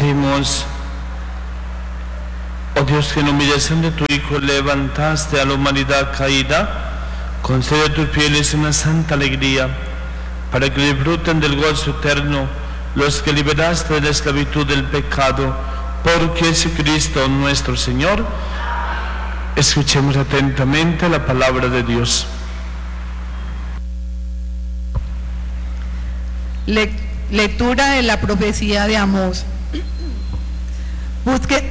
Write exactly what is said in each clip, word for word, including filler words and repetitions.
Oremos. Oh Dios, que en la humillación de tu Hijo levantaste a la humanidad caída, concede a tus fieles una santa alegría, para que disfruten del gozo eterno los que liberaste de la esclavitud del pecado, por Jesucristo nuestro Señor. Escuchemos atentamente la palabra de Dios. Le lectura de la profecía de Amós. Busquen,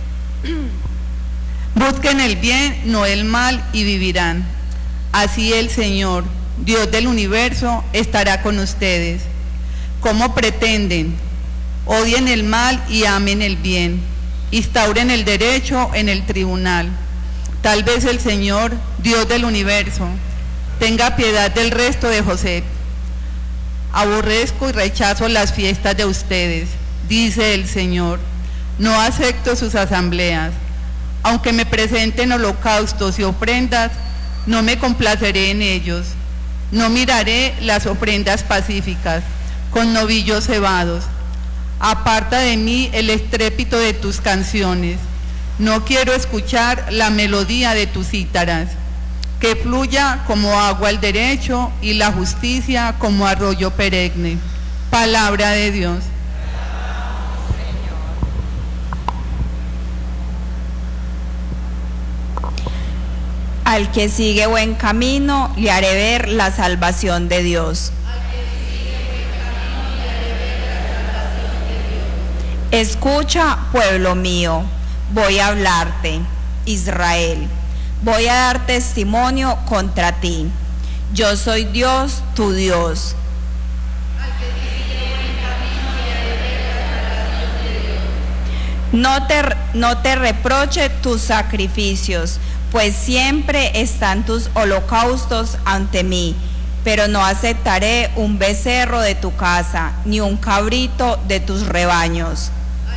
busquen el bien, no el mal, y vivirán. Así el Señor, Dios del universo, estará con ustedes. ¿Cómo pretenden? Odien el mal y amen el bien. Instauren el derecho en el tribunal. Tal vez el Señor, Dios del universo, tenga piedad del resto de José. Aborrezco y rechazo las fiestas de ustedes, dice el Señor. No acepto sus asambleas. Aunque me presenten holocaustos y ofrendas, no me complaceré en ellos. No miraré las ofrendas pacíficas, con novillos cebados. Aparta de mí el estrépito de tus canciones. No quiero escuchar la melodía de tus cítaras. Que fluya como agua el derecho y la justicia como arroyo perenne. Palabra de Dios. Al que sigue buen camino, le haré ver la salvación de Dios. Escucha, pueblo mío, voy a hablarte, Israel. Voy a dar testimonio contra ti. Yo soy Dios, tu Dios. No te, no te reproche tus sacrificios, pues siempre están tus holocaustos ante mí, pero no aceptaré un becerro de tu casa, ni un cabrito de tus rebaños.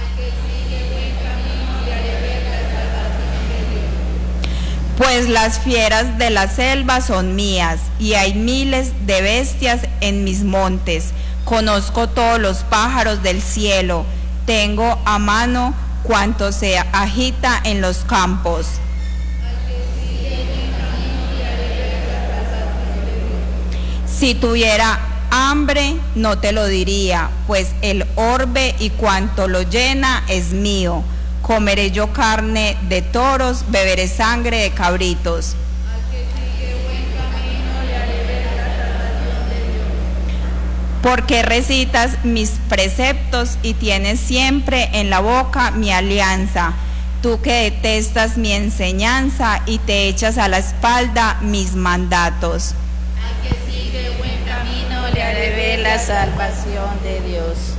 Pues las fieras de la selva son mías, y hay miles de bestias en mis montes. Conozco todos los pájaros del cielo, tengo a mano cuanto se agita en los campos. Si tuviera hambre, no te lo diría, pues el orbe y cuanto lo llena es mío. Comeré yo carne de toros, beberé sangre de cabritos. Al que sigue buen camino, le haré ver la salvación de Dios. Porque recitas mis preceptos y tienes siempre en la boca mi alianza. Tú que detestas mi enseñanza y te echas a la espalda mis mandatos. Al que sigue buen camino, le haré ver la salvación de Dios.